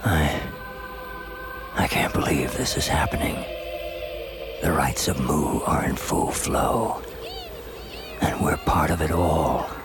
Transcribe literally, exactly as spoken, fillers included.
I... I can't believe this is happening. The rites of Mu are in full flow. And we're part of it all.